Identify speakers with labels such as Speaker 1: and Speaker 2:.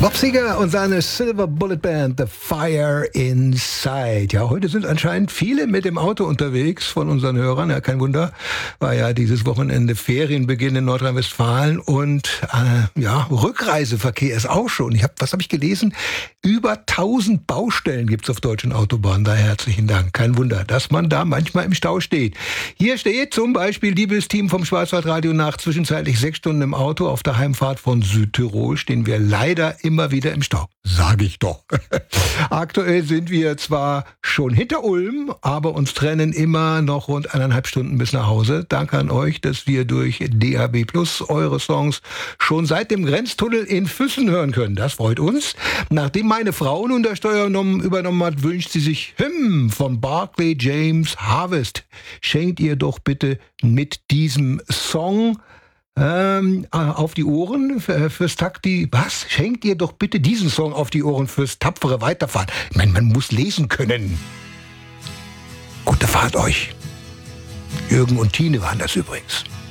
Speaker 1: Bob Seger und seine Silver Bullet Band, The Fire Inside. Ja, heute sind anscheinend viele mit dem Auto unterwegs von unseren Hörern. Ja, kein Wunder, war ja dieses Wochenende Ferienbeginn in Nordrhein-Westfalen und Rückreiseverkehr ist auch schon. Was habe ich gelesen? Über 1000 Baustellen gibt's auf deutschen Autobahnen. Daher herzlichen Dank. Kein Wunder, dass man da manchmal im Stau steht. Hier steht zum Beispiel, liebes Team vom Schwarzwaldradio, nach zwischenzeitlich 6 Stunden im Auto auf der Heimfahrt von Südtirol stehen wir leider immer wieder im Stau. Sag ich doch. Aktuell sind wir zwar schon hinter Ulm, aber uns trennen immer noch rund 1,5 Stunden bis nach Hause. Danke an euch, dass wir durch DAB+ eure Songs schon seit dem Grenztunnel in Füssen hören können. Das freut uns. Nachdem meine Frau nun der Steuer übernommen hat, wünscht sie sich von Barclay James Harvest. Schenkt ihr doch bitte mit diesem Song auf die Ohren fürs Takti. Was? Schenkt ihr doch bitte diesen Song auf die Ohren fürs tapfere Weiterfahren. Ich meine, man muss lesen können. Gute Fahrt euch. Jürgen und Tine waren das übrigens.